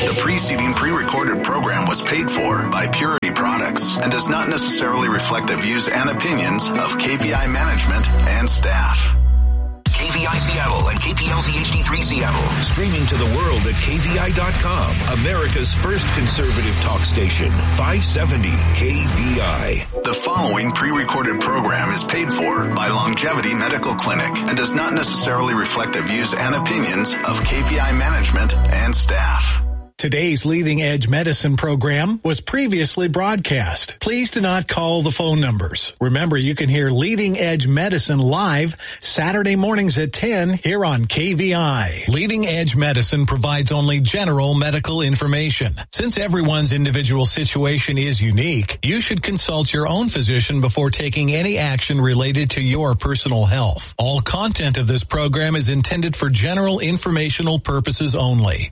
The preceding pre-recorded program was paid for by Purity Products and does not necessarily reflect the views and opinions of KVI management and staff. KVI Seattle and KPLZ HD3 Seattle. Streaming to the world at KVI.com. America's first conservative talk station. 570 KVI. The following pre-recorded program is paid for by Longevity Medical Clinic and does not necessarily reflect the views and opinions of KVI management and staff. Today's Leading Edge Medicine program was previously broadcast. Please do not call the phone numbers. Remember, you can hear Leading Edge Medicine live Saturday mornings at 10 here on KVI. Leading Edge Medicine provides only general medical information. Since everyone's individual situation is unique, you should consult your own physician before taking any action related to your personal health. All content of this program is intended for general informational purposes only.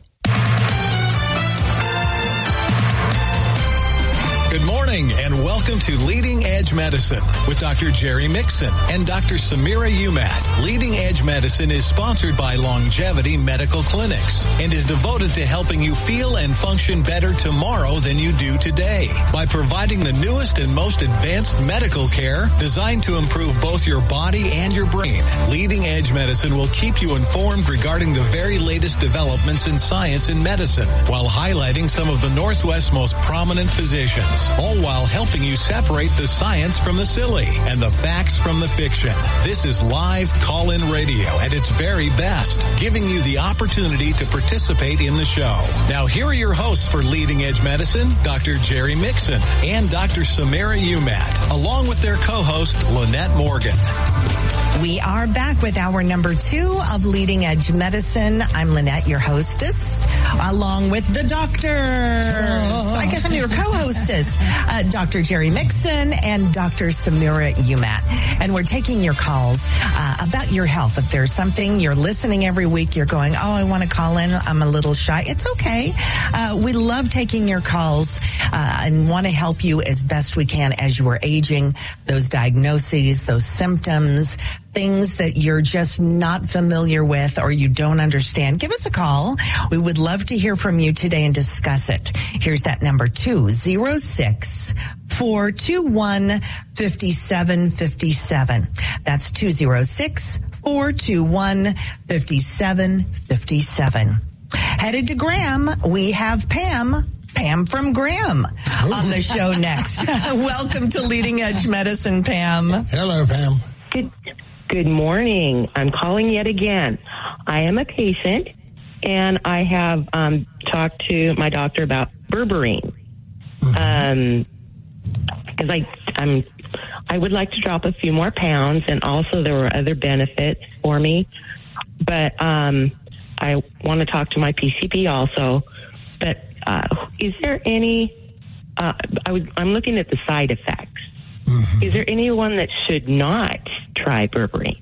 Good morning and welcome to Leading Edge Medicine with Dr. Jerry Mixon and Dr. Samira Umat. Leading Edge Medicine is sponsored by Longevity Medical Clinics and is devoted to helping you feel and function better tomorrow than you do today by providing the newest and most advanced medical care designed to improve both your body and your brain. Leading Edge Medicine will keep you informed regarding the very latest developments in science and medicine while highlighting some of the Northwest's most prominent physicians, all while helping you separate the science from the silly and the facts from the fiction. This is live call-in radio at its very best, giving you the opportunity to participate in the show. Now, here are your hosts for Leading Edge Medicine, Dr. Jerry Mixon and Dr. Samira Umat, along with their co-host, Lynette Morgan. We are back with hour number 2 of Leading Edge Medicine. I'm Lynette, your hostess, along with the doctors. I guess I'm your co-hostess, Dr. Jerry Mixon and Dr. Samira Umat. And we're taking your calls about your health. If there's something you're listening every week, you're going, oh, I want to call in, I'm a little shy. It's okay. We love taking your calls and want to help you as best we can as you are aging, those diagnoses, those symptoms, things that you're just not familiar with or you don't understand. Give us a call. We would love to hear from you today and discuss it. Here's that number, 206-421-5757. That's 206-421-5757. Headed to Graham, we have Pam from Graham on the show next. Welcome to Leading Edge Medicine, Pam. Hello, Pam. Good morning. I'm calling yet again. I am a patient, and I have talked to my doctor about berberine. Because I would like to drop a few more pounds, and also there were other benefits for me. But I want to talk to my PCP also. But is there any? I'm looking at the side effects. Mm-hmm. Is there anyone that should not try berberine?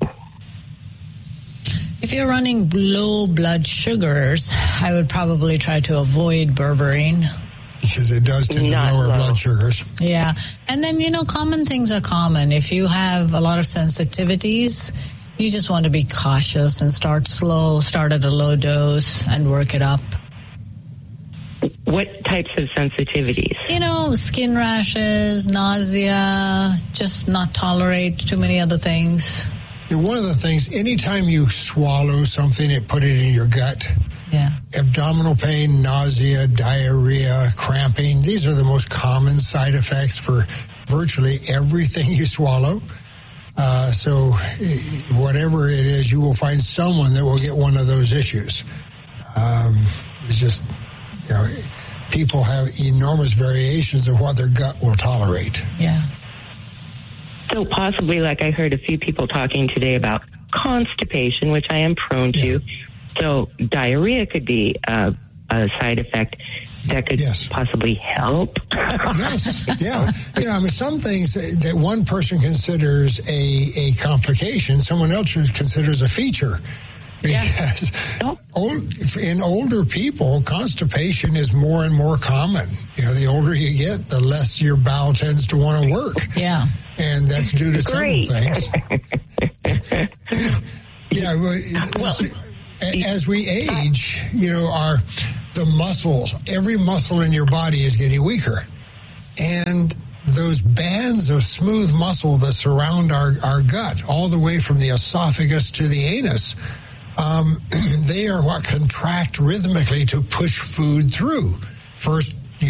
If you're running low blood sugars, I would probably try to avoid berberine. Because it does tend to lower blood sugars. Yeah. And then, common things are common. If you have a lot of sensitivities, you just want to be cautious and start slow, start at a low dose and work it up. What types of sensitivities? Skin rashes, nausea, just not tolerate too many other things. One of the things, anytime you swallow something, put it in your gut. Yeah. Abdominal pain, nausea, diarrhea, cramping. These are the most common side effects for virtually everything you swallow. So whatever it is, you will find someone that will get one of those issues. It's just, people have enormous variations of what their gut will tolerate. Yeah. So possibly, like I heard a few people talking today about constipation, which I am prone to. So diarrhea could be a side effect that could possibly help. Yes, yeah. Some things that one person considers a complication, someone else considers a feature. Because in older people, constipation is more and more common. The older you get, the less your bowel tends to want to work. Yeah. And that's due to several things. as we age, the muscles, every muscle in your body is getting weaker. And those bands of smooth muscle that surround our gut, all the way from the esophagus to the anus, they are what contract rhythmically to push food through. First,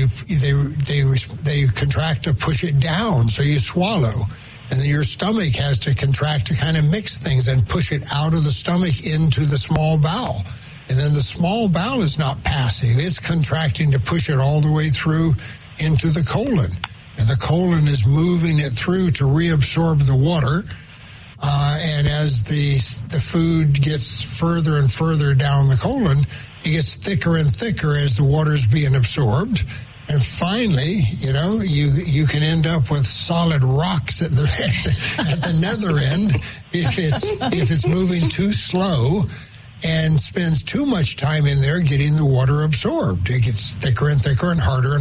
they contract to push it down, so you swallow. And then your stomach has to contract to kind of mix things and push it out of the stomach into the small bowel. And then the small bowel is not passive. It's contracting to push it all the way through into the colon. And the colon is moving it through to reabsorb the water. And as the food gets further and further down the colon, it gets thicker and thicker as the water's being absorbed. And finally, you can end up with solid rocks at the nether end if it's moving too slow and spends too much time in there getting the water absorbed. It gets thicker and thicker and harder.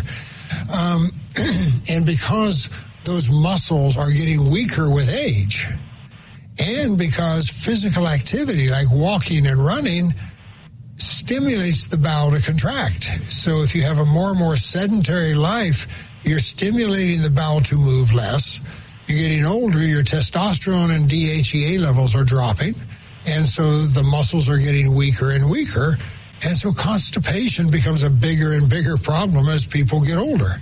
And because those muscles are getting weaker with age, and because physical activity like walking and running stimulates the bowel to contract. So if you have a more and more sedentary life, you're stimulating the bowel to move less. You're getting older, your testosterone and DHEA levels are dropping. And so the muscles are getting weaker and weaker. And so constipation becomes a bigger and bigger problem as people get older.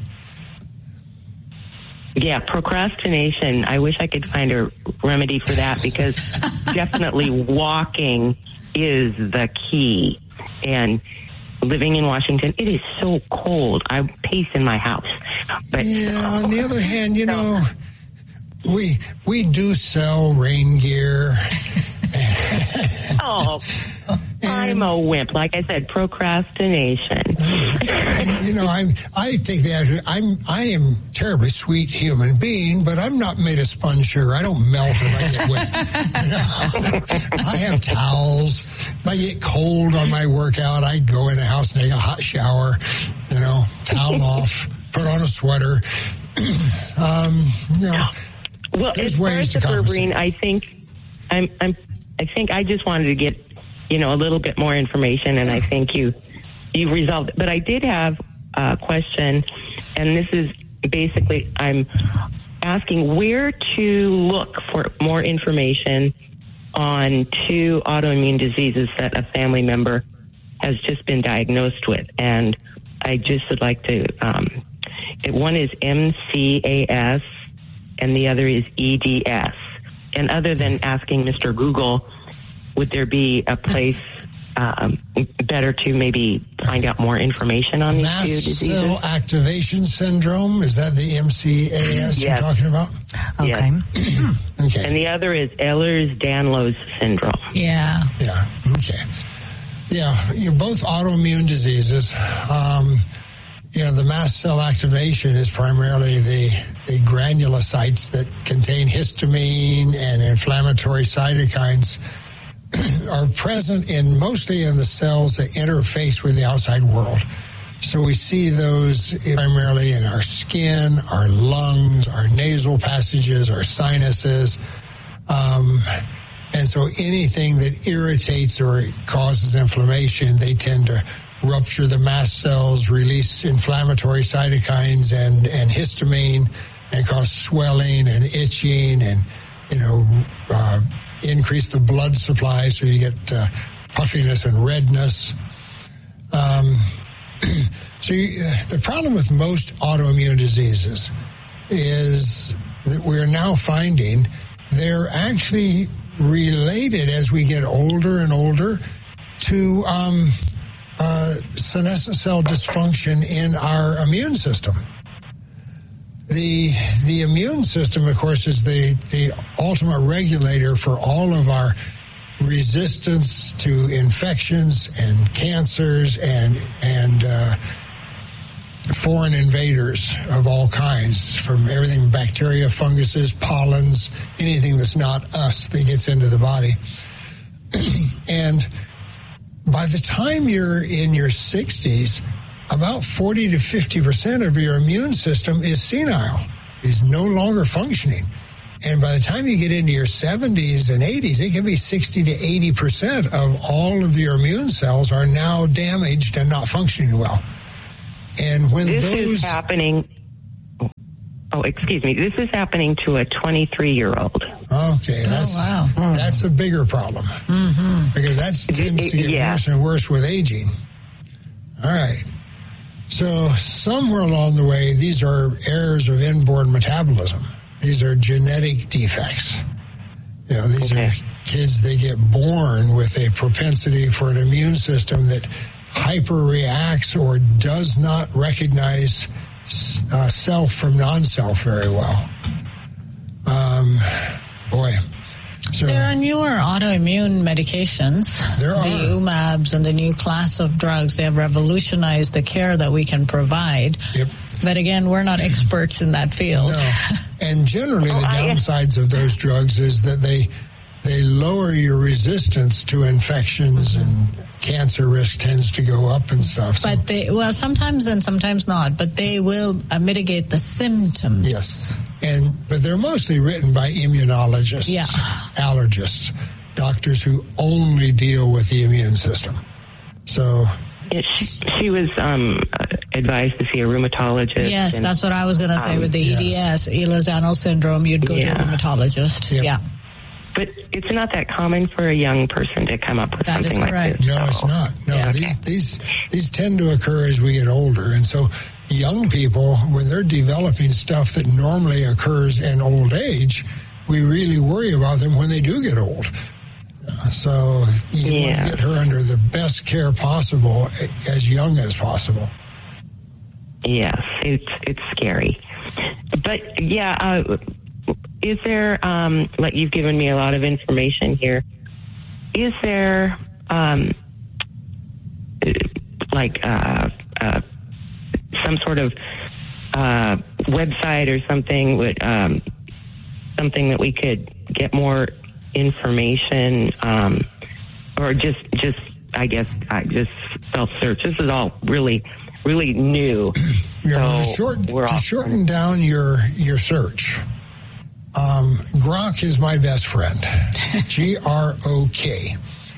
Yeah, procrastination. I wish I could find a remedy for that, because definitely walking is the key. And living in Washington, it is so cold. I pace in my house. But on the other hand, we do sell rain gear. I'm a wimp. Like I said, procrastination. I take that. I am a terribly sweet human being, but I'm not made of spun sugar. I don't melt if I get wet. I have towels. If I get cold on my workout, I go in the house and take a hot shower. Towel off, put on a sweater. Well, as far as the berberine, I think I just wanted to get, a little bit more information, and I think you resolved it. But I did have a question, and this is basically, I'm asking where to look for more information on 2 autoimmune diseases that a family member has just been diagnosed with. And I just would like to, one is MCAS, and the other is EDS. And other than asking Mr. Google, would there be a place better to maybe find out more information on these 2 diseases? Mast cell activation syndrome, is that the MCAS you're talking about? Okay. Yes. Okay. And the other is Ehlers-Danlos syndrome. Yeah. Yeah, okay. Yeah, you're both autoimmune diseases. The mast cell activation is primarily the granulocytes that contain histamine and inflammatory cytokines are present mostly in the cells that interface with the outside world. So we see those primarily in our skin, our lungs, our nasal passages, our sinuses. And so anything that irritates or causes inflammation, they tend to rupture the mast cells, release inflammatory cytokines and histamine, and cause swelling and itching, and increase the blood supply, so you get puffiness and redness. The problem with most autoimmune diseases is that we're now finding they're actually related as we get older and older to senescent cell dysfunction in our immune system. The immune system, of course, is the ultimate regulator for all of our resistance to infections and cancers and foreign invaders of all kinds, from everything bacteria, funguses, pollens, anything that's not us that gets into the body. And by the time you're in your 60s, about 40 to 50% of your immune system is senile, is no longer functioning. And by the time you get into your 70s and 80s, it can be 60 to 80% of all of your immune cells are now damaged and not functioning well. And when this is happening, this is happening to a 23-year-old. Okay, that's a bigger problem because that tends to get worse and worse with aging. All right. So somewhere along the way, these are errors of inborn metabolism. These are genetic defects. You know, these are kids, they get born with a propensity for an immune system that hyperreacts or does not recognize self from non-self very well. So there are newer autoimmune medications. There are. The UMABs and the new class of drugs. They have revolutionized the care that we can provide. Yep. But again, we're not experts in that field. No. And generally the downsides of those drugs is that they lower your resistance to infections and cancer risk tends to go up and stuff. So. But sometimes and sometimes not, but they will mitigate the symptoms. Yes. But they're mostly written by immunologists, allergists, doctors who only deal with the immune system. So she was advised to see a rheumatologist. Yes, that's what I was going to say with the EDS, Ehlers-Danlos syndrome. You'd go to a rheumatologist. Yep. Yeah. But it's not that common for a young person to come up with something like this. No, it's not. No, these tend to occur as we get older. And so young people, when they're developing stuff that normally occurs in old age, we really worry about them when they do get old. So you want to get her under the best care possible as young as possible. Yes, it's scary. But is there, like you've given me a lot of information here, is there some sort of website or something with something that we could get more information, or just I guess I just self-search. This is all really, really new. To shorten down your search, Grok is my best friend. GROK,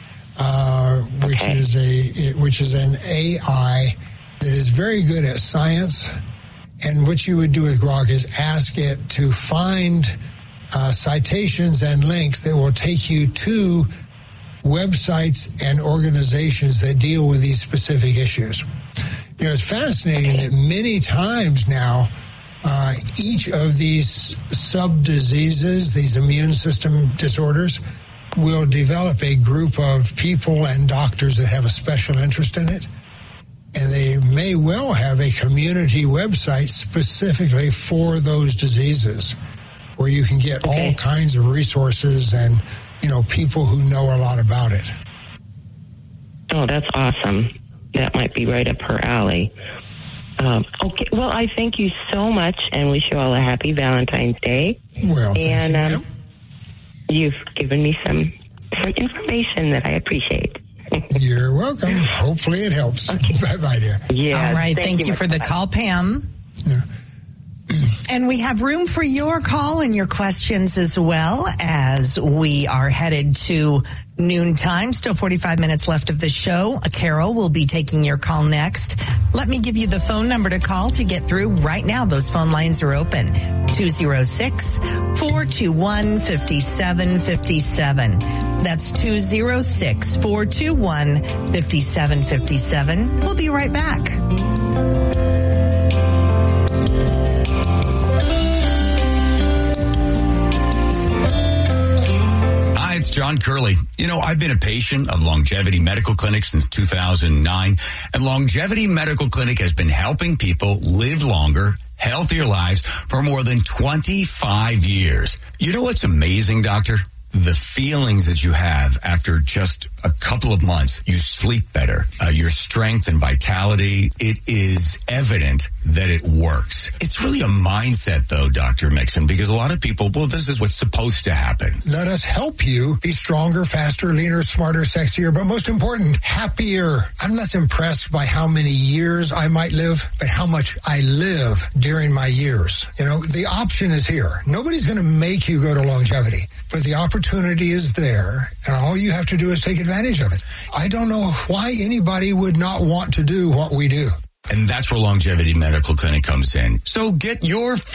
which is an AI that is very good at science. And what you would do with Grok is ask it to find citations and links that will take you to websites and organizations that deal with these specific issues. You know, it's fascinating that many times now, each of these sub-diseases, these immune system disorders, will develop a group of people and doctors that have a special interest in it. And they may well have a community website specifically for those diseases where you can get all kinds of resources and, you know, people who know a lot about it. Oh, that's awesome. That might be right up her alley. Okay, well, I thank you so much and wish you all a happy Valentine's Day. Well, thank you. You've given me some information that I appreciate. You're welcome. Hopefully it helps. Okay. Bye-bye, dear. Yeah. All right. Thank you for the call, Pam. Yeah. And we have room for your call and your questions as well as we are headed to noontime. Still 45 minutes left of the show. Carol will be taking your call next. Let me give you the phone number to call to get through right now. Those phone lines are open. 206-421-5757. That's 206-421-5757. We'll be right back. It's John Curley. You know, I've been a patient of Longevity Medical Clinic since 2009, and Longevity Medical Clinic has been helping people live longer, healthier lives for more than 25 years. You know what's amazing, Doctor? The feelings that you have after just a couple of months. You sleep better. Your strength and vitality, it is evident that it works. It's really a mindset, though, Dr. Mixon, because a lot of people, well, this is what's supposed to happen. Let us help you be stronger, faster, leaner, smarter, sexier, but most important, happier. I'm less impressed by how many years I might live, but how much I live during my years. You know, the option is here. Nobody's going to make you go to longevity, but the opportunity is there, and all you have to do is take advantage of it. I don't know why anybody would not want to do what we do. And that's where Longevity Medical Clinic comes in. So get your